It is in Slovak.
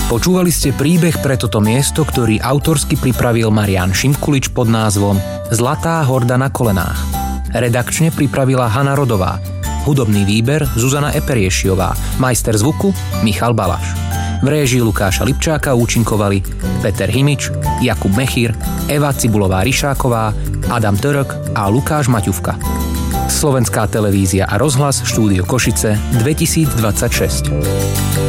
Počúvali ste príbeh pre toto miesto, ktorý autorsky pripravil Marián Šimkulič pod názvom Zlatá horda na kolenách. Redakčne pripravila Hana Rodová. Hudobný výber Zuzana Eperiešiová. Majster zvuku Michal Balaš. V réžii Lukáša Lipčáka účinkovali Peter Himič, Jakub Mechýr, Eva Cibulová-Ryšáková, Adam Török a Lukáš Maťufka. Slovenská televízia a rozhlas, štúdio Košice 2026.